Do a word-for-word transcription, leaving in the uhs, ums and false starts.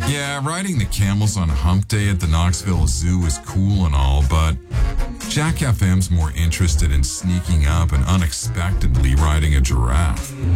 Yeah, riding the camels on hump day at the Knoxville Zoo is cool and all, but Jack F M's more interested in sneaking up and unexpectedly riding a giraffe.